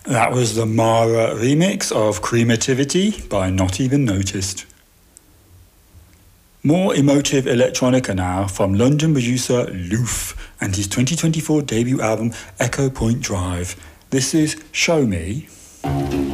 That was the Mara remix of Creamativity by Not Even Noticed. More emotive electronica now from London producer Loof and his 2024 debut album Echo Point Drive. This is Show Me.